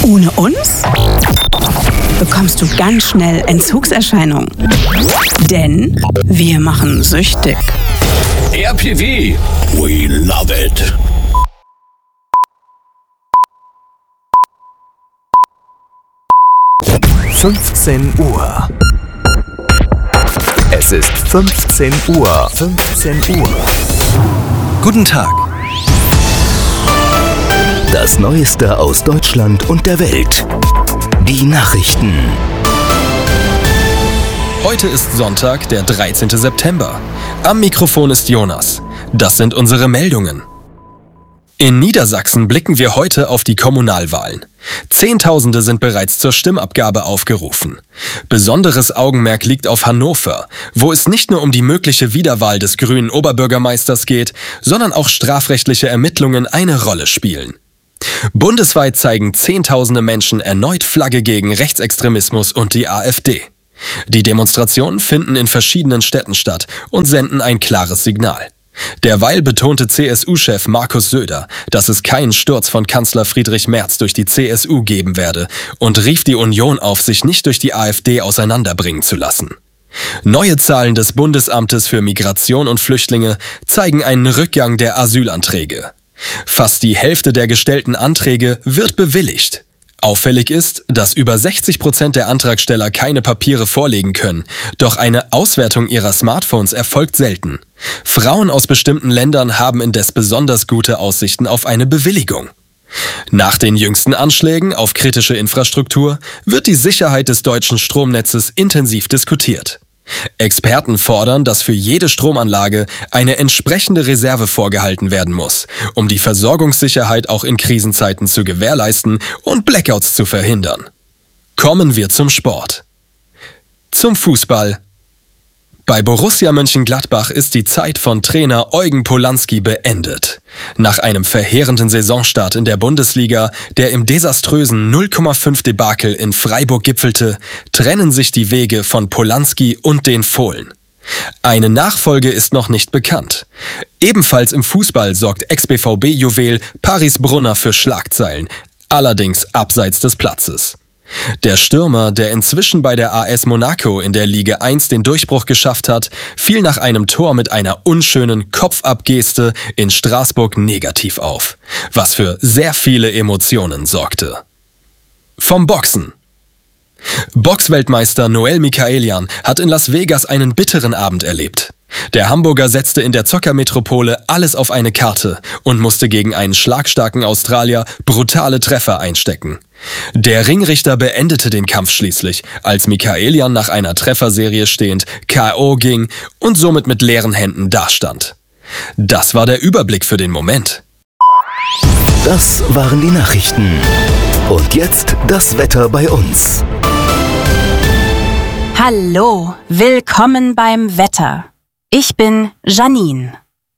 Ohne uns bekommst du ganz schnell Entzugserscheinungen. Denn wir machen süchtig. RPW, we love it. Uhr. Es ist 15 Uhr. 15 Uhr. Guten Tag. Das Neueste aus Deutschland und der Welt. Die Nachrichten. Heute ist Sonntag, der 13. September. Am Mikrofon ist Jonas. Das sind unsere Meldungen. In Niedersachsen blicken wir heute auf die Kommunalwahlen. Zehntausende sind bereits zur Stimmabgabe aufgerufen. Besonderes Augenmerk liegt auf Hannover, wo es nicht nur um die mögliche Wiederwahl des grünen Oberbürgermeisters geht, sondern auch strafrechtliche Ermittlungen eine Rolle spielen. Bundesweit zeigen Zehntausende Menschen erneut Flagge gegen Rechtsextremismus und die AfD. Die Demonstrationen finden in verschiedenen Städten statt und senden ein klares Signal. Derweil betonte CSU-Chef Markus Söder, dass es keinen Sturz von Kanzler Friedrich Merz durch die CSU geben werde und rief die Union auf, sich nicht durch die AfD auseinanderbringen zu lassen. Neue Zahlen des Bundesamtes für Migration und Flüchtlinge zeigen einen Rückgang der Asylanträge. Fast die Hälfte der gestellten Anträge wird bewilligt. Auffällig ist, dass über 60% der Antragsteller keine Papiere vorlegen können, doch eine Auswertung ihrer Smartphones erfolgt selten. Frauen aus bestimmten Ländern haben indes besonders gute Aussichten auf eine Bewilligung. Nach den jüngsten Anschlägen auf kritische Infrastruktur wird die Sicherheit des deutschen Stromnetzes intensiv diskutiert. Experten fordern, dass für jede Stromanlage eine entsprechende Reserve vorgehalten werden muss, um die Versorgungssicherheit auch in Krisenzeiten zu gewährleisten und Blackouts zu verhindern. Kommen wir zum Sport. Zum Fußball. Bei Borussia Mönchengladbach ist die Zeit von Trainer Eugen Polanski beendet. Nach einem verheerenden Saisonstart in der Bundesliga, der im desaströsen 0,5 Debakel in Freiburg gipfelte, trennen sich die Wege von Polanski und den Fohlen. Eine Nachfolge ist noch nicht bekannt. Ebenfalls im Fußball sorgt Ex-BVB-Juwel Paris Brunner für Schlagzeilen, allerdings abseits des Platzes. Der Stürmer, der inzwischen bei der AS Monaco in der Liga 1 den Durchbruch geschafft hat, fiel nach einem Tor mit einer unschönen Kopfabgeste in Straßburg negativ auf, was für sehr viele Emotionen sorgte. Vom Boxen. Boxweltmeister Noel Michaelian hat in Las Vegas einen bitteren Abend erlebt. Der Hamburger setzte in der Zockermetropole alles auf eine Karte und musste gegen einen schlagstarken Australier brutale Treffer einstecken. Der Ringrichter beendete den Kampf schließlich, als Michaelian nach einer Trefferserie stehend K.O. ging und somit mit leeren Händen dastand. Das war der Überblick für den Moment. Das waren die Nachrichten. Und jetzt das Wetter bei uns. Hallo, willkommen beim Wetter. Ich bin Janine.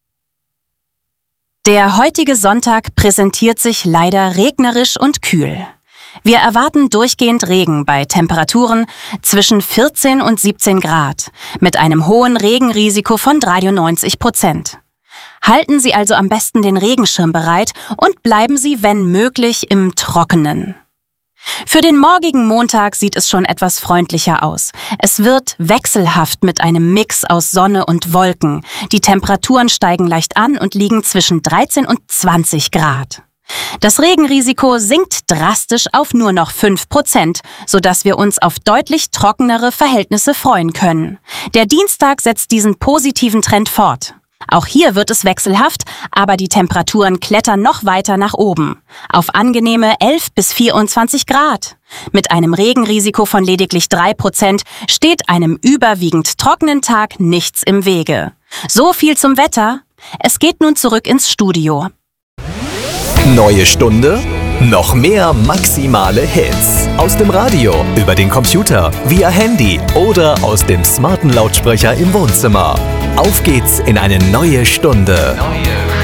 Der heutige Sonntag präsentiert sich leider regnerisch und kühl. Wir erwarten durchgehend Regen bei Temperaturen zwischen 14 und 17 Grad mit einem hohen Regenrisiko von 93%. Halten Sie also am besten den Regenschirm bereit und bleiben Sie, wenn möglich, im Trockenen. Für den morgigen Montag sieht es schon etwas freundlicher aus. Es wird wechselhaft mit einem Mix aus Sonne und Wolken. Die Temperaturen steigen leicht an und liegen zwischen 13 und 20 Grad. Das Regenrisiko sinkt drastisch auf nur noch 5%, sodass wir uns auf deutlich trockenere Verhältnisse freuen können. Der Dienstag setzt diesen positiven Trend fort. Auch hier wird es wechselhaft, aber die Temperaturen klettern noch weiter nach oben, auf angenehme 11 bis 24 Grad. Mit einem Regenrisiko von lediglich 3% steht einem überwiegend trockenen Tag nichts im Wege. So viel zum Wetter. Es geht nun zurück ins Studio. Neue Stunde, noch mehr maximale Hits. Aus dem Radio, über den Computer, via Handy oder aus dem smarten Lautsprecher im Wohnzimmer. Auf geht's in eine neue Stunde.